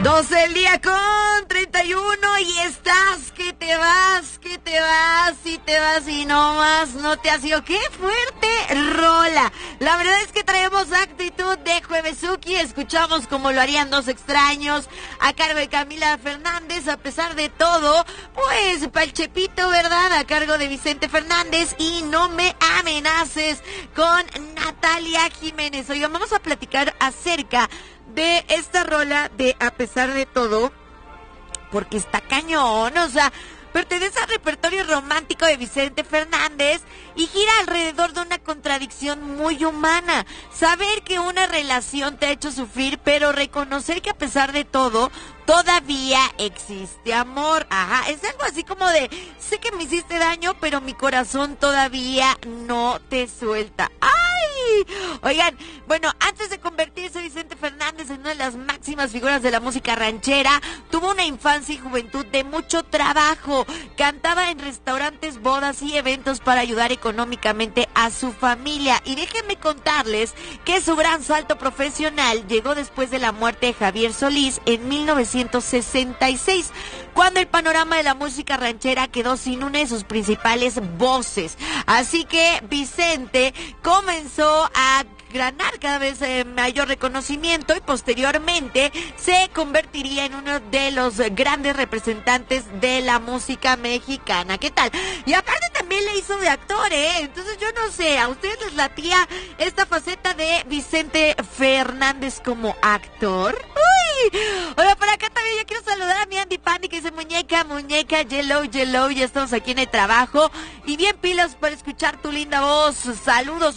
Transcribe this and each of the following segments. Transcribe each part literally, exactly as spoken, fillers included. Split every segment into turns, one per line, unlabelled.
doce del día con treinta y uno y estás que te vas, que te vas y te vas y no más, no te has ido. ¡Qué fuerte rola! La verdad es que traemos actitud de Juevesuki, escuchamos como lo harían dos extraños, a cargo de Camila Fernández, a pesar de todo, pues pa'l Chepito, ¿verdad? A cargo de Vicente Fernández y No me amenaces con Natalia Jiménez. Oigan, vamos a platicar acerca de esta rola de A pesar de todo, porque está cañón, o sea, pertenece al repertorio romántico de Vicente Fernández y gira alrededor de una contradicción muy humana. Saber que una relación te ha hecho sufrir, pero reconocer que a pesar de todo, todavía existe amor. Ajá, es algo así como de, sé que me hiciste daño, pero mi corazón todavía no te suelta. ¡Ay! Oigan, bueno, antes de convertirse Vicente Fernández en una de las máximas figuras de la música ranchera, tuvo una infancia y juventud de mucho trabajo. Cantaba en restaurantes, bodas y eventos para ayudar económicamente a su familia. Y déjenme contarles que su gran salto profesional llegó después de la muerte de Javier Solís en mil novecientos sesenta y seis, cuando el panorama de la música ranchera quedó sin una de sus principales voces. Así que Vicente comenzó a ganar cada vez eh, mayor reconocimiento y posteriormente se convertiría en uno de los grandes representantes de la música mexicana. ¿Qué tal? Y aparte también le hizo de actor, ¿eh? Entonces yo no sé, ¿a ustedes les latía esta faceta de Vicente Fernández como actor? ¡Uy! Hola, por acá también yo quiero saludar a mi Andy Pandy que dice muñeca, muñeca, yellow, yellow, ya estamos aquí en el trabajo y bien pilas para escuchar tu linda voz. Saludos.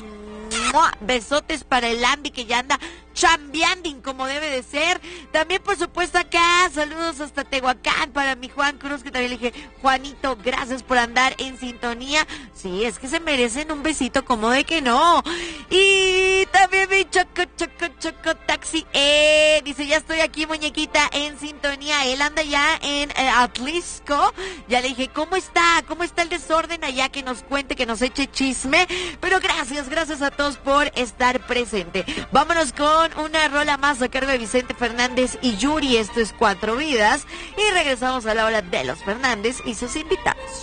Besotes para el Andy que ya anda chambeanding como debe de ser. También por supuesto acá, saludos hasta Tehuacán para mi Juan Cruz, que también le dije, Juanito, gracias por andar en sintonía. Sí, es que se merecen un besito, como de que no. Y también mi Choco, Choco, Choco Taxi, eh, dice, ya estoy aquí muñequita en sintonía. Él anda ya en eh, Atlisco. Ya le dije, ¿cómo está? ¿Cómo está el desorden allá? Que nos cuente, que nos eche chisme. Pero gracias, gracias a todos por estar presente. Vámonos con una rola más a cargo de Vicente Fernández y Yuri. Esto es Cuatro Vidas y regresamos a la hora de los Fernández y sus invitados.